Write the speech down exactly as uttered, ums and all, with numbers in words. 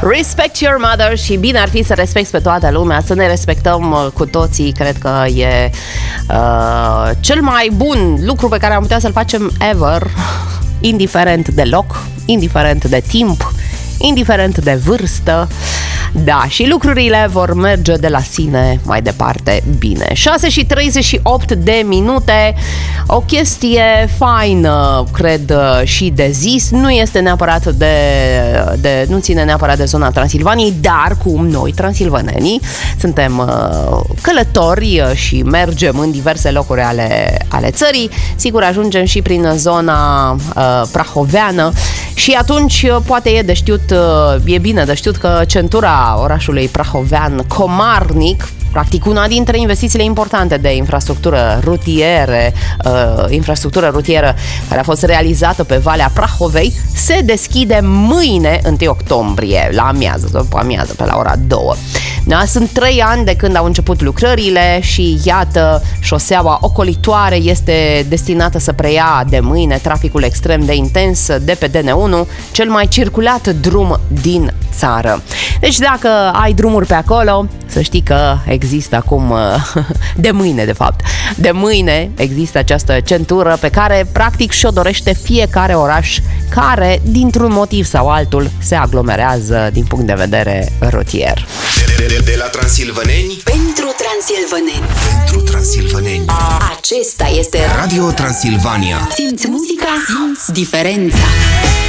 Respect your mother. Și bine ar fi să respecti pe toată lumea, să ne respectăm cu toții. Cred că e uh, cel mai bun lucru pe care am putea să-l facem ever, indiferent de loc, indiferent de timp, indiferent de vârstă. Da, și lucrurile vor merge de la sine mai departe bine. șase și treizeci și opt de minute. O chestie faină, cred, și de zis. Nu este neapărat de, de nu ține neapărat de zona Transilvaniei, dar cum noi, transilvanenii, suntem uh, călători și mergem în diverse locuri ale, ale țării, sigur ajungem și prin zona uh, prahoveană și atunci poate e de știut, uh, e bine de știut că centura orașului prahovean, Comarnic, practic una dintre investițiile importante de infrastructură rutiere, uh, infrastructură rutieră care a fost realizată pe Valea Prahovei, se deschide mâine, întâi octombrie, la amiază, după amiază, pe la ora două. Da, sunt trei ani de când au început lucrările și iată, șoseaua ocolitoare este destinată să preia de mâine traficul extrem de intens de pe D N unu, cel mai circulat drum din țară. Deci dacă ai drumuri pe acolo, să știi că există acum, de mâine de fapt, de mâine există această centură pe care practic și-o dorește fiecare oraș care, dintr-un motiv sau altul, se aglomerează din punct de vedere rutier. De, de, de la transilvaneni pentru transilvaneni. Pentru transilvaneni. Acesta este Radio Transilvania. Simți muzica, simți diferența.